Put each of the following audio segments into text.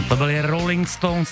To byli Rolling Stones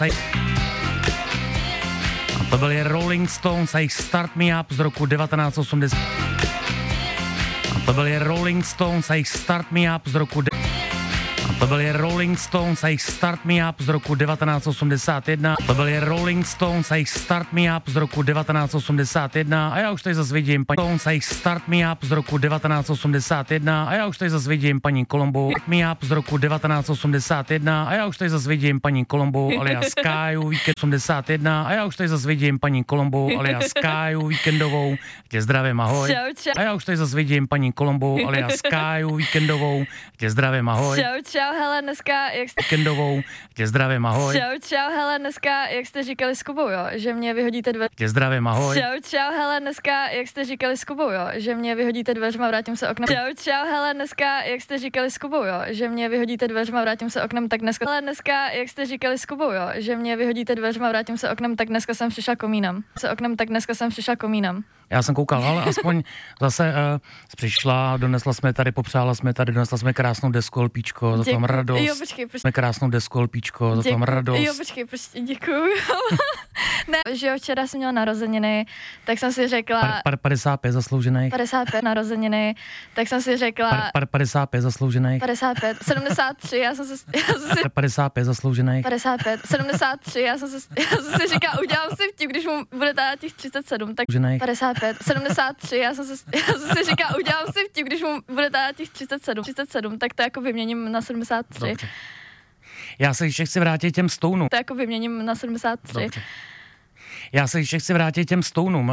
a jejich Start Me Up z roku 1980. To byli Rolling Stones a jejich Start Me Up z roku To byli Rolling Stones a jejich Start Me Up z roku 1981. To byli Rolling Stones a jejich Start Me Up z roku 1981. A já už tady zase vidím paní Stones a jejich Start Me Up z roku 1981. A já už tady zase vidím paní Colombo Me Up z roku 1981. A já už tady zase vidím paní Colombo alias Káju Víkend 81. A já už tady zase vidím paní Colombo alias Káju Víkendovou. Tě zdravím, ahoj. Čau, čau. A já už tady zase vidím paní Colombo alias Káju Víkendovou. Tě zdravím, ahoj. Čau, hele, dneska, jak jste... Víkendovou, tě zdravím, ahoj. Čau, hele, dneska, jak jste říkali s Kubou, jo, že mě vyhodíte dveře. Tě zdravím, ahoj. Čau, hele, dneska, jak jste říkali s Kubou, jo, že mě vyhodíte dveřma, vrátím se oknem. Čau, hele, dneska, jak jste říkali s Kubou, jo, že mě vyhodíte dveřma, vrátím se oknem, tak dneska... Hele, dneska, jak jste říkali s Kubou, jo, že mě vyhodíte dveřma, vrátím se oknem, tak dneska jsem přišla komínam. Já jsem koukal, ale aspoň zase přišla, donesla jsme tady, popřála jsme tady, donesla jsme krásnou desku Lpíčko, za to mám radost. Jo, počkej, jsme krásnou desku Lpíčko, za to mám radost. Jo, počkej, děkuju. Ne, že jo, včera jsem měla narozeniny, tak jsem si řekla... 55 zasloužených. 55 narozeniny, tak jsem si řekla... 55 zasloužených. 55, 73, já jsem si... 55 zasloužených. 55, 73, já jsem si říkala, udělám si vtip, když mu bude tady těch 37, tak 55, 73, já jsem si říkala, udělám si vtip, když mu bude tady těch 37, tak to jako vyměním na 73. Dobře. Já se ještě chci vrátit těm Stounům. To jako vyměním na 73. Dobře. Já se ještě chci vrátit těm Stounům.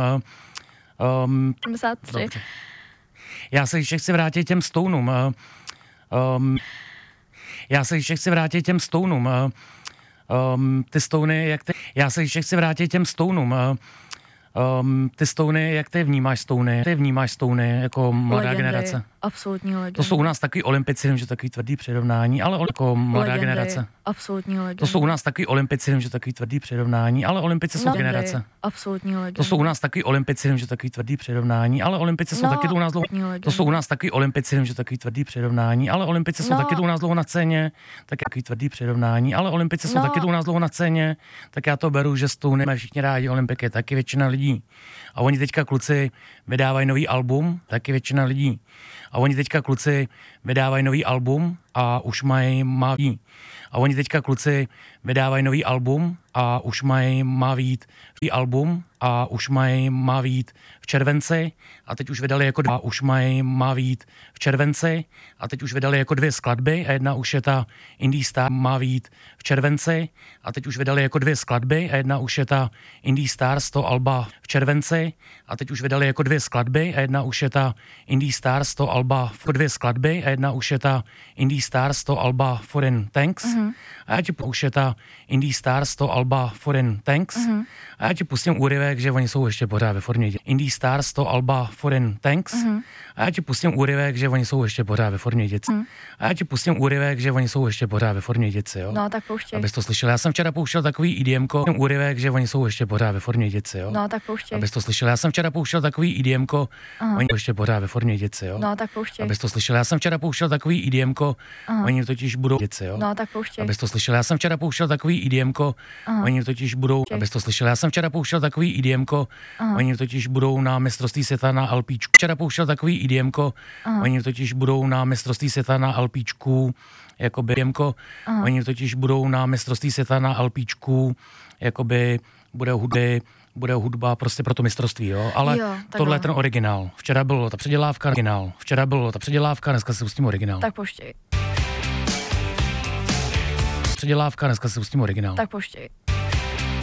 73. Dobře. Já se ještě chci vrátit těm Stounům. Já se ještě chci vrátit těm Stounům. Ty Stouny, jak ty... Já se ještě chci vrátit těm Stounům. Ty Stouny, jak ty vnímáš Stouny? Ty vnímáš Stouny jako mladá legendy, generace? Absolutní legendy. To jsou u nás takový olympici, vím, že takový tvrdý přirovnání, ale jako mladá legendy, generace. Absolutní legendy. To jsou u nás takový olympici, vím, že takový tvrdý přirovnání, ale olympici jsou generace. Absolutní legendy. To jsou u nás takový olympici, vím, že takový tvrdý přirovnání, ale olympici jsou taky u nás dlouho. To jsou u nás takový olympici, vím, že takový tvrdý přirovnání, ale olympici jsou taky u nás dlouho na scéně, tak takový tvrdý přirovnání, ale olympici jsou taky u nás dlouho na scéně, tak já to beru, že Stouny mají všichni rádi olympiky, taky většina lidí. A oni teďka kluci vydávají nový album, taky většina lidí. A oni teďka kluci vydávají nový album a už má vít album a už má vít v červenci a teď už vydali jako dvě skladby a jedna už je ta Indie Star má vít v červenci a teď už vydali jako dvě skladby a jedna už je ta Indie Stars to alba v červenci a teď už vydali jako dvě skladby a jedna už je ta Indie Stars to alba dvě skladby a jedna už je ta Indie Stars to alba Foreign Thanks a já ti už je ta Indie Stars to alba Foreign Thanks a já ti pustím úryvek, že oni jsou ještě pořád ve formě dětí. Indie Stars to alba Foreign Thanks a já ti pustím úryvek, že oni jsou ještě pořád ve formě dětí. A já ti pustím úryvek, že oni jsou ještě pořád ve formě dětí, jo. No, tak pouštěj. Abys to slyšel. Já jsem včera pouštěl takový EDMko, úryvek, že oni jsou ještě pořád ve formě dětí, jo. No, tak pouštěj. Abys to slyšel. Já jsem včera pouštěl takový EDMko, oni ještě pořád ve formě děti, jo. No, tak pouštěj. Abys to slyšel. Já jsem včera pouštěl takový EDMko, oni totiž budou děti, jo. No, tak pouštěj. Abys to slyšel. Já jsem včera pouštěl takový EDMko, oni totiž budou, abys to slyšel. Já jsem včera pouštěl takový EDMko, oni totiž budou na mistrovství světa na LPčku. Včera pouštěl takový EDMko, oni totiž budou na mistrovství světa na LPčku, jakoby EDMko, oni totiž budou na mistrovství světa na LPčku, jakoby bude hudba prostě pro to mistrovství, jo, ale jo, tohle je ten originál. Včera byla ta předělávka, dneska si pustím originál. Tak pouštěj. Předělávka, dneska si pustím originál. Tak pouštěj.